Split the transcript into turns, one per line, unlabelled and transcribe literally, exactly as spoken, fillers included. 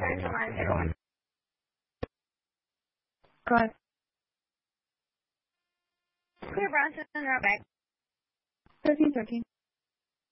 line, hold on.
Go on.
Go ahead. Clear Bronson, right back. thirteen thirteen.